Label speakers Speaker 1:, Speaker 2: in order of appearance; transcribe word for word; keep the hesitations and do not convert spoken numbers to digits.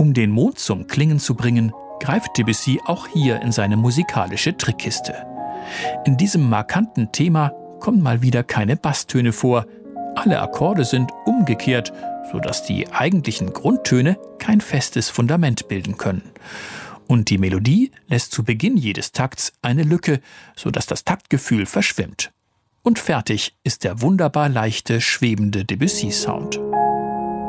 Speaker 1: Um den Mond zum Klingen zu bringen, greift Debussy auch hier in seine musikalische Trickkiste. In diesem markanten Thema kommen mal wieder keine Basstöne vor. Alle Akkorde sind umgekehrt, sodass die eigentlichen Grundtöne kein festes Fundament bilden können. Und die Melodie lässt zu Beginn jedes Takts eine Lücke, sodass das Taktgefühl verschwimmt. Und fertig ist der wunderbar leichte, schwebende Debussy-Sound.